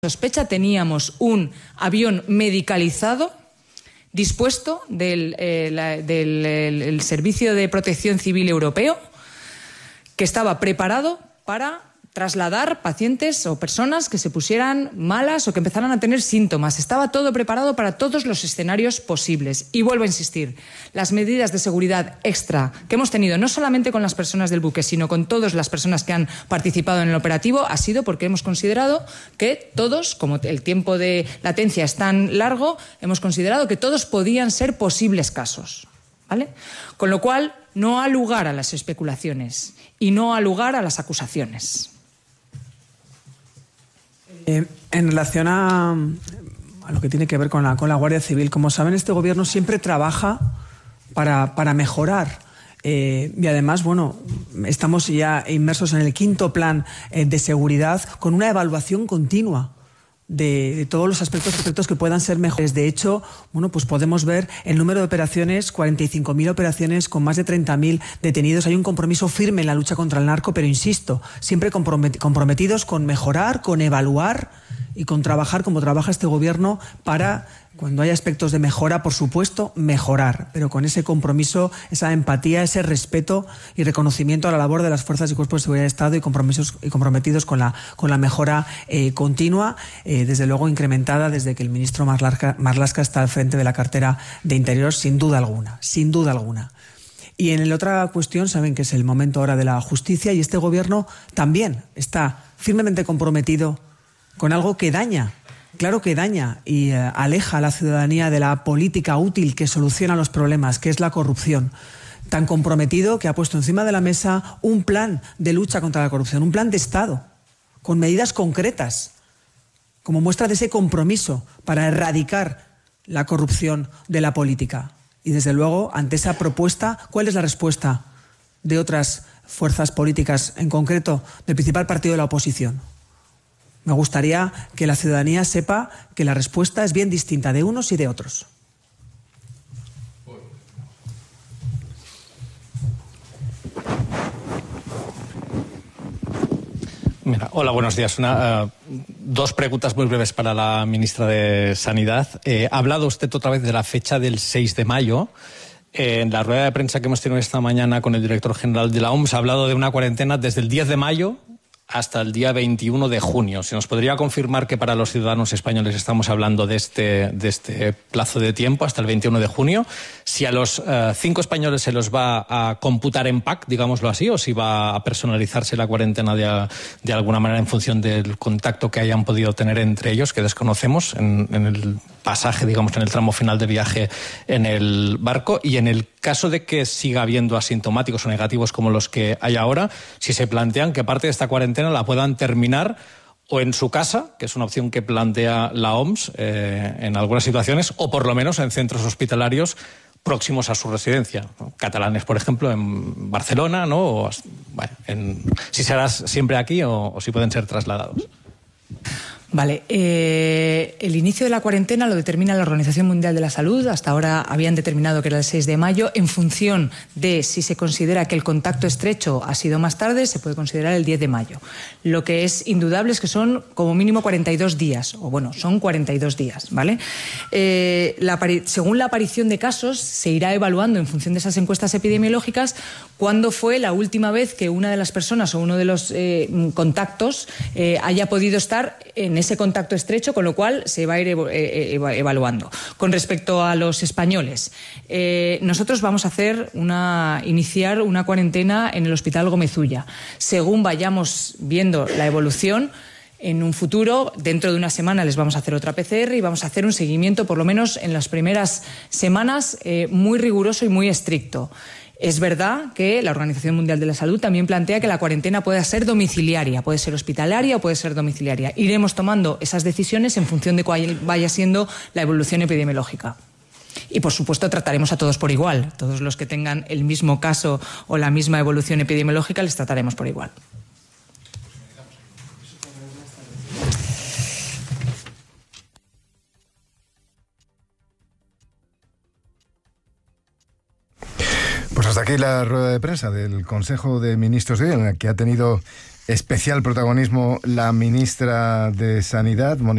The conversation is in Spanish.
sospecha teníamos un avión medicalizado dispuesto del Servicio de Protección Civil Europeo que estaba preparado para trasladar pacientes o personas que se pusieran malas o que empezaran a tener síntomas. Estaba todo preparado para todos los escenarios posibles. Y vuelvo a insistir, las medidas de seguridad extra que hemos tenido, no solamente con las personas del buque, sino con todas las personas que han participado en el operativo, ha sido porque hemos considerado que todos, como el tiempo de latencia es tan largo, hemos considerado que todos podían ser posibles casos, ¿vale? Con lo cual, no ha lugar a las especulaciones y no ha lugar a las acusaciones. En relación a lo que tiene que ver con la Guardia Civil, como saben, este gobierno siempre trabaja para mejorar. Y además, bueno, estamos ya inmersos en el quinto plan de seguridad con una evaluación continua de todos los aspectos que puedan ser mejores. De hecho, bueno, pues podemos ver el número de operaciones, 45.000 operaciones con más de 30.000 detenidos. Hay un compromiso firme en la lucha contra el narco, pero insisto, siempre comprometidos con mejorar, con evaluar y con trabajar como trabaja este gobierno para, cuando haya aspectos de mejora, por supuesto, mejorar, pero con ese compromiso, esa empatía, ese respeto y reconocimiento a la labor de las fuerzas y cuerpos de seguridad de Estado y comprometidos con la mejora continua, desde luego incrementada desde que el ministro Marlaska está al frente de la cartera de Interior, sin duda alguna, sin duda alguna. Y en la otra cuestión, saben que es el momento ahora de la justicia y este gobierno también está firmemente comprometido con algo que daña. Claro que daña y aleja a la ciudadanía de la política útil que soluciona los problemas, que es la corrupción. Tan comprometido que ha puesto encima de la mesa un plan de lucha contra la corrupción, un plan de Estado, con medidas concretas, como muestra de ese compromiso para erradicar la corrupción de la política. Y desde luego, ante esa propuesta, ¿cuál es la respuesta de otras fuerzas políticas, en concreto del principal partido de la oposición? Me gustaría que la ciudadanía sepa que la respuesta es bien distinta de unos y de otros. Mira, hola, buenos días. Dos preguntas muy breves para la ministra de Sanidad. Ha hablado usted otra vez de la fecha del 6 de mayo. En la rueda de prensa que hemos tenido esta mañana con el director general de la OMS ha hablado de una cuarentena desde el 10 de mayo hasta el día 21 de junio. ¿Se nos podría confirmar que para los ciudadanos españoles estamos hablando de este plazo de tiempo, hasta el 21 de junio? Si a los 5 españoles se los va a computar en pack, digámoslo así, o si va a personalizarse la cuarentena de alguna manera en función del contacto que hayan podido tener entre ellos, que desconocemos en el pasaje, digamos, en el tramo final de viaje en el barco. Y en el caso de que siga habiendo asintomáticos o negativos como los que hay ahora, si se plantean que parte de esta cuarentena la puedan terminar o en su casa, que es una opción que plantea la OMS en algunas situaciones, o por lo menos en centros hospitalarios próximos a su residencia. Catalanes, por ejemplo, en Barcelona, ¿no? O, bueno, si será siempre aquí o si pueden ser trasladados. Vale, el inicio de la cuarentena lo determina la Organización Mundial de la Salud. Hasta ahora habían determinado que era el 6 de mayo. En función de si se considera que el contacto estrecho ha sido más tarde, se puede considerar el 10 de mayo. Lo que es indudable es que son como mínimo 42 días, o bueno, son 42 días, ¿vale? Según la aparición de casos, se irá evaluando en función de esas encuestas epidemiológicas cuándo fue la última vez que una de las personas o uno de los contactos haya podido estar en ese contacto estrecho, con lo cual se va a ir evaluando. Con respecto a los españoles, nosotros vamos a iniciar una cuarentena en el Hospital Gómez Ulla. Según vayamos viendo la evolución, en un futuro, dentro de una semana, les vamos a hacer otra PCR y vamos a hacer un seguimiento, por lo menos en las primeras semanas, muy riguroso y muy estricto. Es verdad que la Organización Mundial de la Salud también plantea que la cuarentena puede ser domiciliaria, puede ser hospitalaria o puede ser domiciliaria. Iremos tomando esas decisiones en función de cuál vaya siendo la evolución epidemiológica. Y, por supuesto, trataremos a todos por igual. Todos los que tengan el mismo caso o la misma evolución epidemiológica les trataremos por igual. Pues hasta aquí la rueda de prensa del Consejo de Ministros de hoy, en la que ha tenido especial protagonismo la ministra de Sanidad,